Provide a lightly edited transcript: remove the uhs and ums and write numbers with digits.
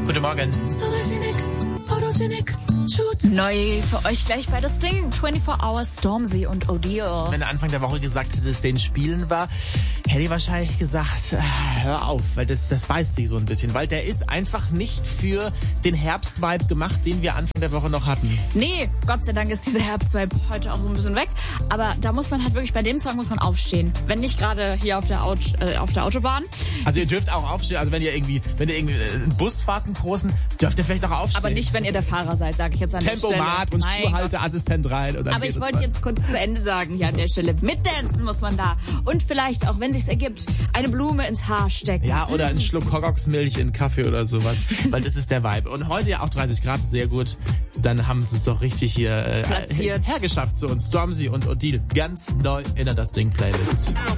Guten Morgen. Neu für euch gleich bei das Ding. 24 Hours, Stormzy und O'Deal. Wenn er Anfang der Woche gesagt hätte, dass es den Spielen war, hätte ich wahrscheinlich gesagt, hör auf, weil das beißt sich so ein bisschen. Weil der ist einfach nicht für den Herbstvibe gemacht, den wir Anfang der Woche noch hatten. Nee, Gott sei Dank ist dieser Herbstvibe heute auch so ein bisschen weg. Aber da muss man halt wirklich, bei dem Song muss man aufstehen. Wenn nicht gerade hier auf der Autobahn. Also ihr dürft auch aufstehen, also wenn ihr irgendwie einen Bus fahrt, einen großen, dürft ihr vielleicht auch aufstehen. Aber nicht, wenn ihr der Fahrer seid, sage ich jetzt an der Stelle. Tempomat und Spurhalteassistent rein. Und dann aber ich wollte jetzt kurz zu Ende sagen, hier an der Stelle. Mitdancen muss man da. Und vielleicht, auch wenn sich's ergibt, eine Blume ins Haar stecken. Ja, oder einen Schluck Kokoxmilch in Kaffee oder sowas. Weil das ist der Vibe. Und heute ja auch 30 Grad, sehr gut. Dann haben sie es doch richtig hier hergeschafft zu uns. Stormzy und O'Deal. Ganz neu in der Das Ding Playlist.